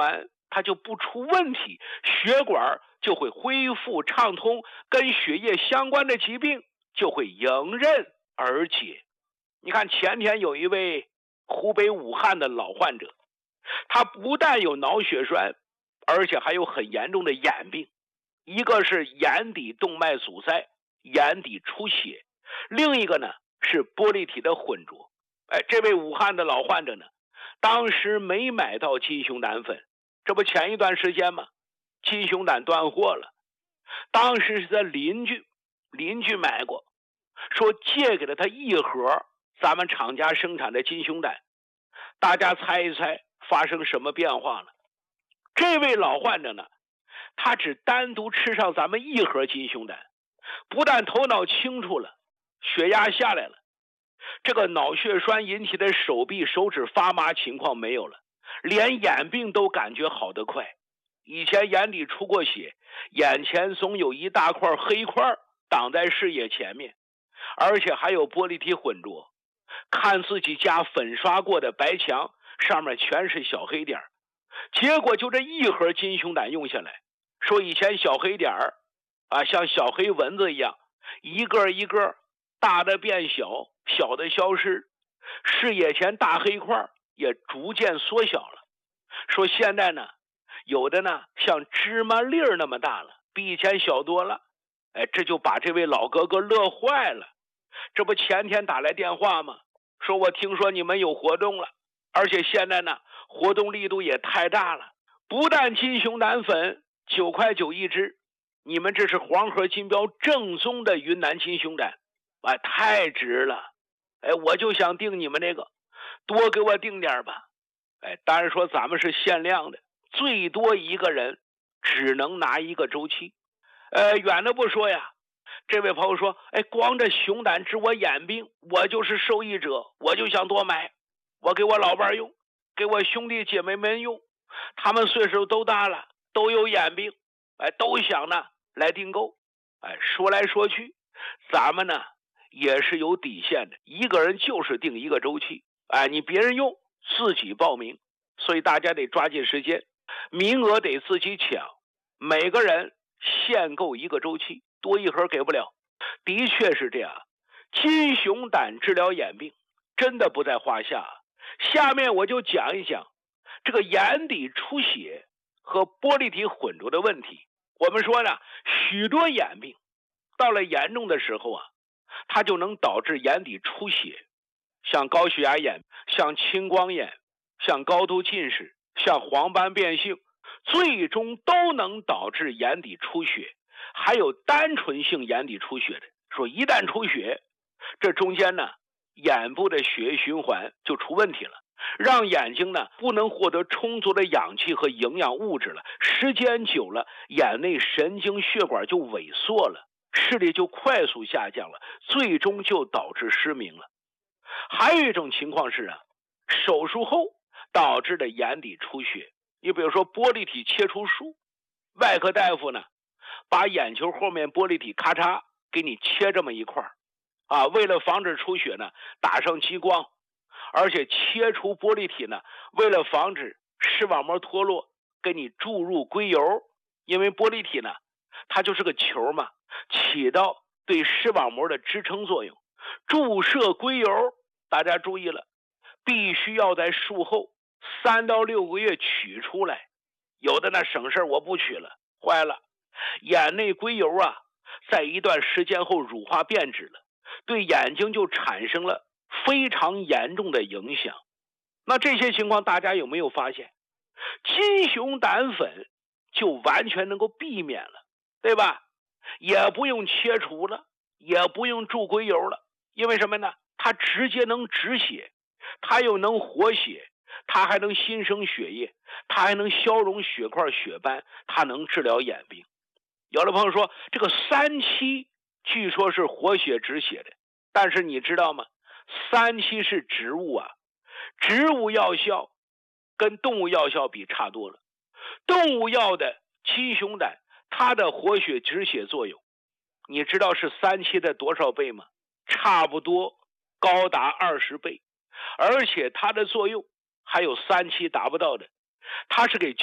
环它就不出问题，血管就会恢复畅通，跟血液相关的疾病就会迎刃而解。你看前天有一位湖北武汉的老患者，他不但有脑血栓，而且还有很严重的眼病，一个是眼底动脉阻塞，眼底出血，另一个呢是玻璃体的混浊。这位武汉的老患者呢，当时没买到金熊胆粉，这不前一段时间吗？金熊胆断货了，当时是他邻居买过，说借给了他1盒咱们厂家生产的金熊胆。大家猜一猜发生什么变化了？这位老患者呢，他只单独吃上咱们1盒金熊胆，不但头脑清楚了，血压下来了，这个脑血栓引起的手臂手指发麻情况没有了，连眼病都感觉好得快。以前眼底出过血，眼前总有一大块黑块挡在视野前面，而且还有玻璃体混浊，看自己家粉刷过的白墙上面全是小黑点，结果就这1盒金熊胆用下来，说以前小黑点像小黑蚊子一样，一个一个大的变小，小的消失，视野前大黑块也逐渐缩小了。说现在呢，有的呢像芝麻粒儿那么大了，比以前小多了。这就把这位老哥哥乐坏了。这不前天打来电话吗？说我听说你们有活动了，而且现在呢活动力度也太大了，不但金熊胆粉9.9块一支，你们这是黄河金标正宗的云南金熊胆，太值了。我就想订你们这个，多给我订点吧。当然说咱们是限量的，最多一个人只能拿1个周期。远的不说呀，这位朋友说，光这熊胆治我眼病，我就是受益者，我就想多买，我给我老伴用，给我兄弟姐妹们用，他们岁数都大了，都有眼病，都想呢来订购。说来说去，咱们呢也是有底线的，一个人就是订1个周期，你别人用自己报名，所以大家得抓紧时间，名额得自己抢，每个人限购1个周期，多1盒给不了。的确是这样，金熊胆治疗眼病真的不在话下。下面我就讲一讲这个眼底出血和玻璃体混浊的问题。我们说呢，许多眼病到了严重的时候它就能导致眼底出血，像高血压眼，像青光眼，像高度近视，像黄斑变性，最终都能导致眼底出血。还有单纯性眼底出血的，说一旦出血，这中间呢眼部的血液循环就出问题了，让眼睛呢不能获得充足的氧气和营养物质了，时间久了，眼内神经血管就萎缩了，视力就快速下降了，最终就导致失明了。还有一种情况是手术后导致的眼底出血，你比如说玻璃体切除术，外科大夫呢把眼球后面玻璃体咔嚓给你切这么一块为了防止出血呢，打上激光，而且切除玻璃体呢，为了防止视网膜脱落，给你注入硅油，因为玻璃体呢它就是个球嘛，起到对视网膜的支撑作用。注射硅油，大家注意了，必须要在术后3到6个月取出来，有的呢省事我不取了，坏了，眼内硅油在一段时间后乳化变质了，对眼睛就产生了非常严重的影响。那这些情况大家有没有发现？金熊胆粉就完全能够避免了，对吧？也不用切除了，也不用注硅油了，因为什么呢？它直接能止血，它又能活血，它还能新生血液，它还能消融血块血斑，它能治疗眼病。有的朋友说这个3七据说是活血止血的，但是你知道吗？3七是植物植物药效跟动物药效比差多了。动物药的金熊胆，它的活血止血作用，你知道是3七的多少倍吗？差不多高达20倍，而且它的作用还有3七达不到的，它是给